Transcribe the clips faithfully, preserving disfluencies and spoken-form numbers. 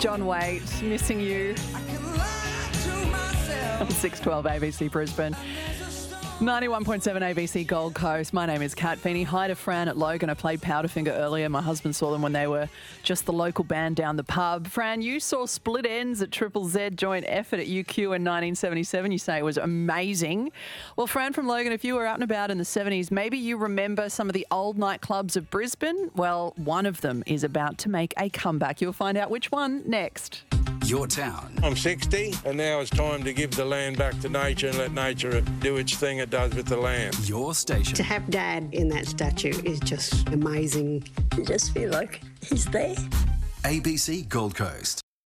John Waite, Missing You. On six twelve A B C Brisbane. ninety-one point seven A B C Gold Coast. My name is Kat Feeney. Hi to Fran at Logan. I played Powderfinger earlier. My husband saw them when they were just the local band down the pub. Fran, you saw Split Ends at Triple Z joint effort at U Q in nineteen seventy-seven. You say it was amazing. Well, Fran from Logan, if you were out and about in the seventies, maybe you remember some of the old nightclubs of Brisbane. Well, one of them is about to make a comeback. You'll find out which one next. Your town. I'm sixty and now it's time to give the land back to nature and let nature do its thing it does with the land. Your station. To have Dad in that statue is just amazing. You just feel like he's there. A B C Gold Coast.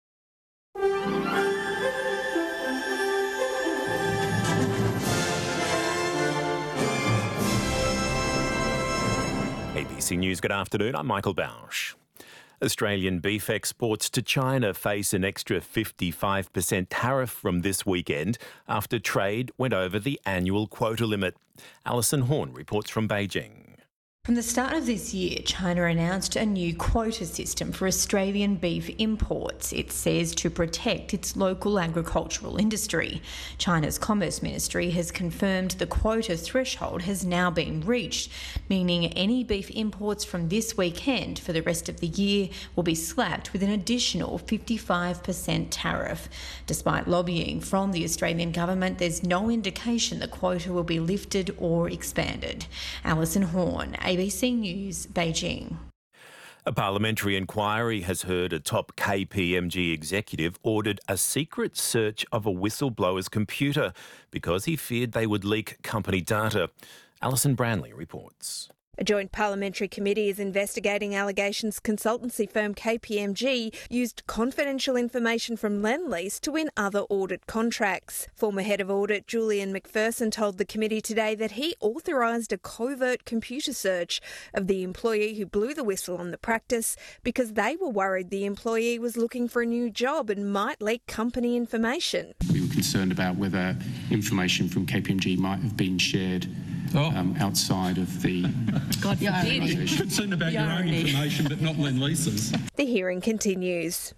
A B C News, good afternoon. I'm Michael Bausch. Australian beef exports to China face an extra fifty-five percent tariff from this weekend after trade went over the annual quota limit. Alison Horn reports from Beijing. From the start of this year, China announced a new quota system for Australian beef imports. It says to protect its local agricultural industry. China's Commerce Ministry has confirmed the quota threshold has now been reached, meaning any beef imports from this weekend for the rest of the year will be slapped with an additional fifty-five percent tariff. Despite lobbying from the Australian government, there's no indication the quota will be lifted or expanded. Alison Horn, A B C News, Beijing. A parliamentary inquiry has heard a top K P M G executive ordered a secret search of a whistleblower's computer because he feared they would leak company data. Alison Branley reports. A joint parliamentary committee is investigating allegations consultancy firm K P M G used confidential information from Lendlease to win other audit contracts. Former head of audit Julian McPherson told the committee today that he authorised a covert computer search of the employee who blew the whistle on the practice because they were worried the employee was looking for a new job and might leak company information. We were concerned about whether information from K P M G might have been shared Oh. Um, outside of the God forbid. You're concerned about your own information, but not Lendlease's. The hearing continues.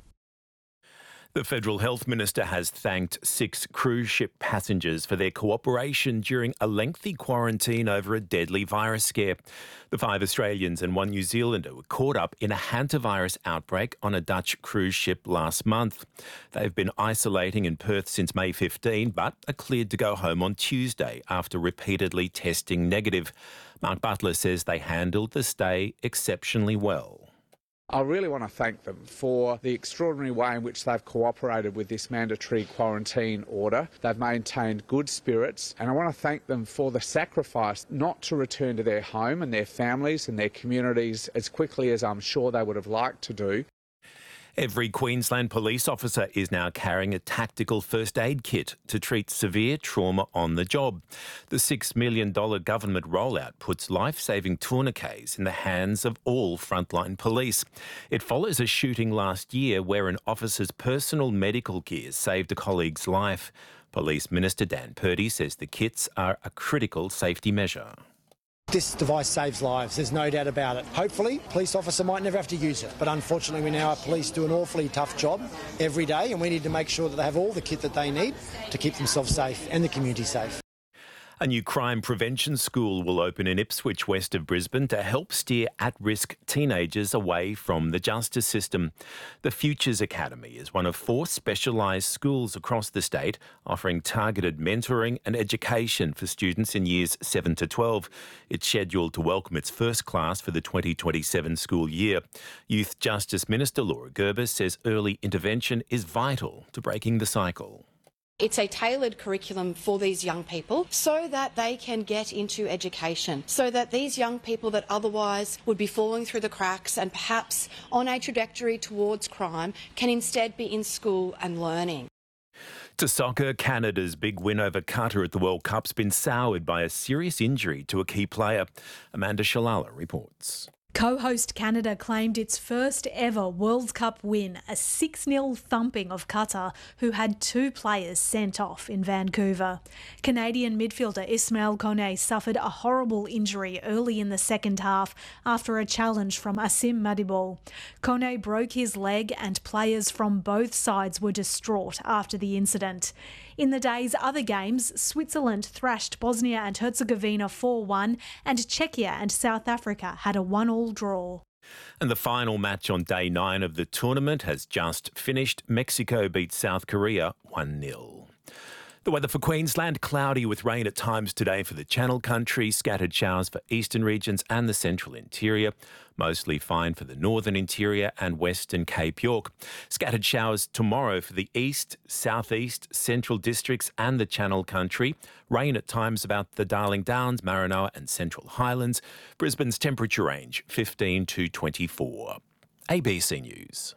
The Federal Health Minister has thanked six cruise ship passengers for their cooperation during a lengthy quarantine over a deadly virus scare. The five Australians and one New Zealander were caught up in a hantavirus outbreak on a Dutch cruise ship last month. They've been isolating in Perth since May fifteenth, but are cleared to go home on Tuesday after repeatedly testing negative. Mark Butler says they handled the stay exceptionally well. I really want to thank them for the extraordinary way in which they've cooperated with this mandatory quarantine order. They've maintained good spirits, and I want to thank them for the sacrifice not to return to their home and their families and their communities as quickly as I'm sure they would have liked to do. Every Queensland police officer is now carrying a tactical first aid kit to treat severe trauma on the job. The six million dollars government rollout puts life-saving tourniquets in the hands of all frontline police. It follows a shooting last year where an officer's personal medical gear saved a colleague's life. Police Minister Dan Purdy says the kits are a critical safety measure. This device saves lives, there's no doubt about it. Hopefully, a police officer might never have to use it, but unfortunately we know our police do an awfully tough job every day and we need to make sure that they have all the kit that they need to keep themselves safe and the community safe. A new crime prevention school will open in Ipswich, west of Brisbane, to help steer at-risk teenagers away from the justice system. The Futures Academy is one of four specialised schools across the state offering targeted mentoring and education for students in years seven to twelve. It's scheduled to welcome its first class for the twenty twenty-seven school year. Youth Justice Minister Laura Gerber says early intervention is vital to breaking the cycle. It's a tailored curriculum for these young people so that they can get into education, so that these young people that otherwise would be falling through the cracks and perhaps on a trajectory towards crime can instead be in school and learning. To soccer, Canada's big win over Qatar at the World Cup's been soured by a serious injury to a key player. Amanda Shalala reports. Co-host Canada claimed its first ever World Cup win, a six nil thumping of Qatar, who had two players sent off in Vancouver. Canadian midfielder Ismail Kone suffered a horrible injury early in the second half after a challenge from Asim Madibo. Kone broke his leg and players from both sides were distraught after the incident. In the day's other games, Switzerland thrashed Bosnia and Herzegovina four one and Czechia and South Africa had a one all draw. And the final match on day nine of the tournament has just finished. Mexico beat South Korea one nil. The weather for Queensland, cloudy with rain at times today for the Channel Country, scattered showers for eastern regions and the central interior. Mostly fine for the northern interior and western Cape York. Scattered showers tomorrow for the east, southeast, central districts and the Channel Country. Rain at times about the Darling Downs, Maranoa and Central Highlands. Brisbane's temperature range fifteen to twenty-four. A B C News.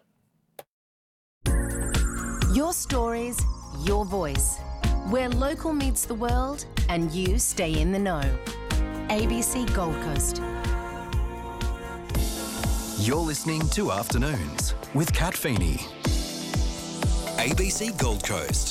Your stories, your voice. Where local meets the world and you stay in the know. A B C Gold Coast. You're listening to Afternoons with Kat Feeney. A B C Gold Coast.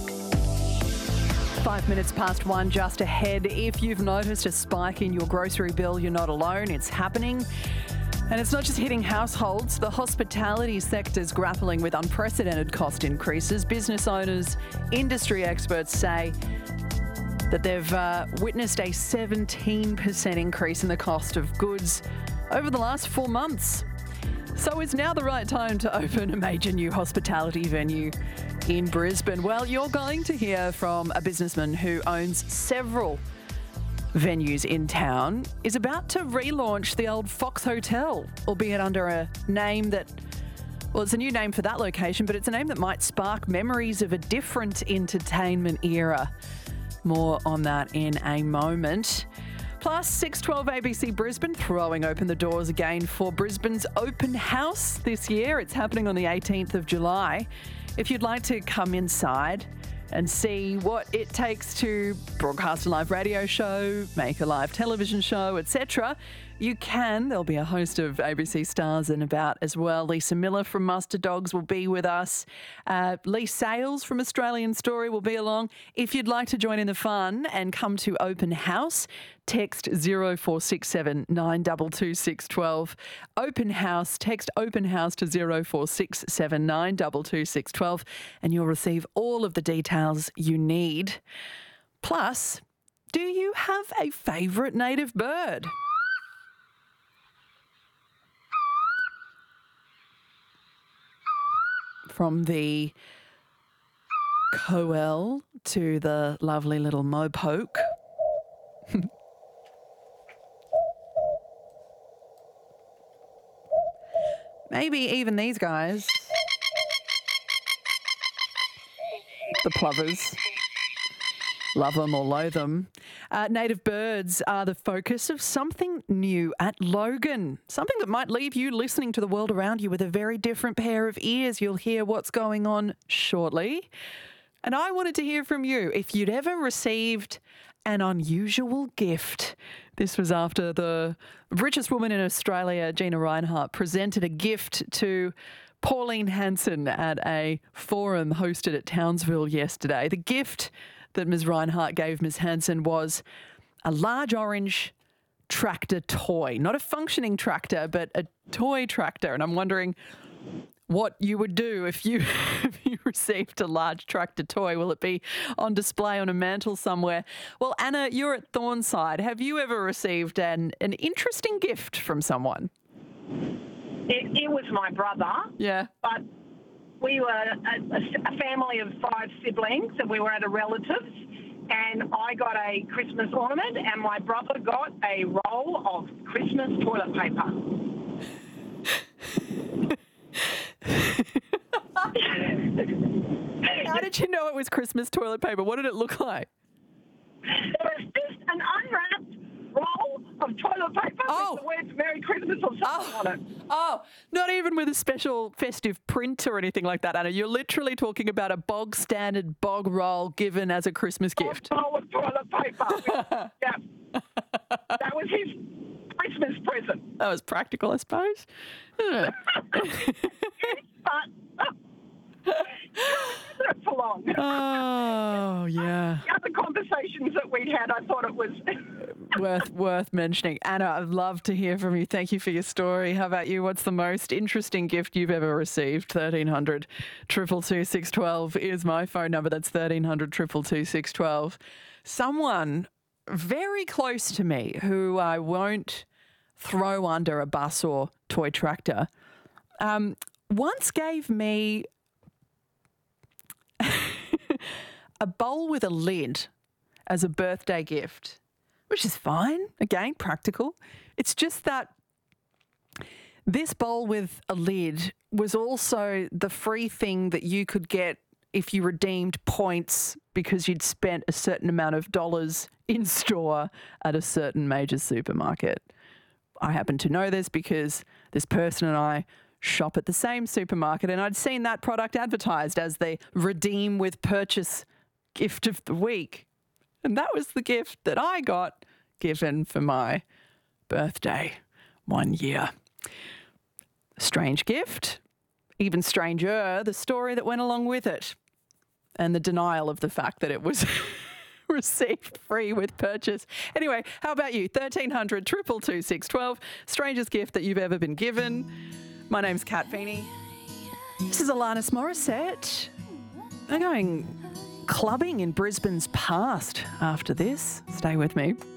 Five minutes past one just ahead. If you've noticed a spike in your grocery bill, you're not alone. It's happening. And it's not just hitting households. The hospitality sector's grappling with unprecedented cost increases. Business owners, industry experts say that they've uh, witnessed a seventeen percent increase in the cost of goods over the last four months. So is now the right time to open a major new hospitality venue in Brisbane? Well, you're going to hear from a businessman who owns several venues in town, is about to relaunch the old Fox Hotel, albeit under a name that, well, it's a new name for that location, but it's a name that might spark memories of a different entertainment era. More on that in a moment. Plus, six twelve A B C Brisbane throwing open the doors again for Brisbane's open house this year. It's happening on the eighteenth of July. If you'd like to come inside and see what it takes to broadcast a live radio show, make a live television show, et cetera, you can. There'll be a host of A B C stars and about as well. Lisa Miller from Muster Dogs will be with us. Uh, Lee Sales from Australian Story will be along. If you'd like to join in the fun and come to open house, text zero four six seven nine two two six one two. Open house, text open house to zero four six seven nine two two six one two and you'll receive all of the details you need. Plus, do you have a favourite native bird? From the Coel to the lovely little mopoke. Maybe even these guys. The plovers. Love them or loathe them. Uh, native birds are the focus of something new at Logan. Something that might leave you listening to the world around you with a very different pair of ears. You'll hear what's going on shortly. And I wanted to hear from you if you'd ever received an unusual gift. This was after the richest woman in Australia, Gina Rinehart, presented a gift to Pauline Hanson at a forum hosted at Townsville yesterday. The gift that Miz Rinehart gave Miz Hanson was a large orange tractor toy. Not a functioning tractor, but a toy tractor. And I'm wondering what you would do if you if you received a large tractor toy. Will it be on display on a mantle somewhere? Well, Anna, you're at Thornside. Have you ever received an, an interesting gift from someone? It, it was my brother. Yeah. But we were a, a family of five siblings, and we were at a relative's, and I got a Christmas ornament, and my brother got a roll of Christmas toilet paper. How did you know it was Christmas toilet paper? What did it look like? It was just an unwrapped roll of toilet paper oh. with the words Merry Christmas or something oh. on it. Oh, not even with a special festive print or anything like that, Anna. You're literally talking about a bog standard bog roll given as a Christmas bog gift. Roll of toilet paper. Yeah. That was his Christmas present. That was practical, I suppose. But for long. Oh, yeah. The other conversations that we had, I thought it was worth worth mentioning. Anna, I'd love to hear from you. Thank you for your story. How about you? What's the most interesting gift you've ever received? thirteen hundred, two two two, six one two is my phone number. That's thirteen hundred, two two two, six one two. Someone very close to me who I won't throw under a bus or toy tractor um, once gave me a bowl with a lid as a birthday gift, which is fine. Again, practical. It's just that this bowl with a lid was also the free thing that you could get if you redeemed points because you'd spent a certain amount of dollars in store at a certain major supermarket. I happen to know this because this person and I shop at the same supermarket, and I'd seen that product advertised as the redeem with purchase gift of the week. And that was the gift that I got given for my birthday one year. Strange gift, even stranger, the story that went along with it, and the denial of the fact that it was received free with purchase. Anyway, how about you? thirteen hundred, two two two, six one two, strangest gift that you've ever been given. My name's Kat Feeney. This is Alanis Morissette. They're going clubbing in Brisbane's past after this. Stay with me.